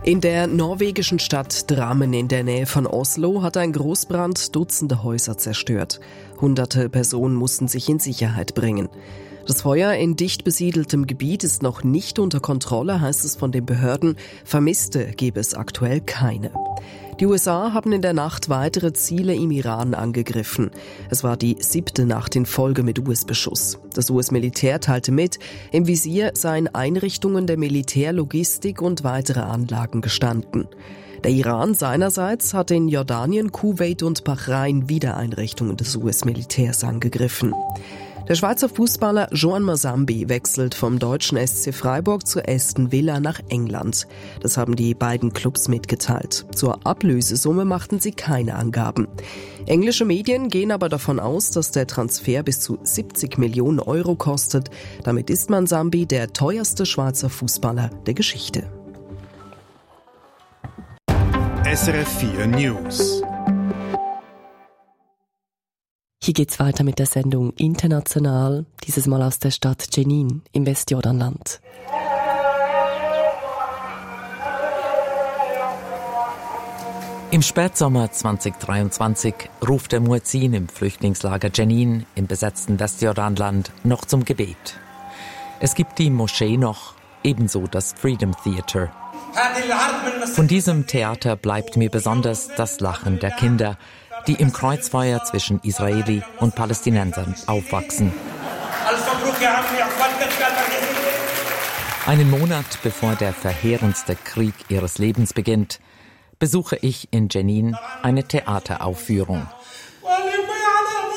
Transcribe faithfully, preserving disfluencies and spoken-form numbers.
In der norwegischen Stadt Drammen in der Nähe von Oslo hat ein Großbrand Dutzende Häuser zerstört. Hunderte Personen mussten sich in Sicherheit bringen. Das Feuer in dicht besiedeltem Gebiet ist noch nicht unter Kontrolle, heißt es von den Behörden. Vermisste gebe es aktuell keine. Die U S A haben in der Nacht weitere Ziele im Iran angegriffen. Es war die siebte Nacht in Folge mit U S-Beschuss. Das U S-Militär teilte mit, im Visier seien Einrichtungen der Militärlogistik und weitere Anlagen gestanden. Der Iran seinerseits hat in Jordanien, Kuwait und Bahrain wieder Einrichtungen des U S-Militärs angegriffen. Der Schweizer Fußballer Joan Masambi wechselt vom deutschen S C Freiburg zu Aston Villa nach England. Das haben die beiden Clubs mitgeteilt. Zur Ablösesumme machten sie keine Angaben. Englische Medien gehen aber davon aus, dass der Transfer bis zu siebzig Millionen Euro kostet. Damit ist Masambi der teuerste Schweizer Fußballer der Geschichte. S R F vier News. Hier geht's weiter mit der Sendung International, dieses Mal aus der Stadt Jenin im Westjordanland. Im Spätsommer zweitausenddreiundzwanzig ruft der Muezzin im Flüchtlingslager Jenin im besetzten Westjordanland noch zum Gebet. Es gibt die Moschee noch, ebenso das Freedom Theater. Von diesem Theater bleibt mir besonders das Lachen der Kinder, die im Kreuzfeuer zwischen Israeli und Palästinensern aufwachsen. Einen Monat bevor der verheerendste Krieg ihres Lebens beginnt, besuche ich in Jenin eine Theateraufführung.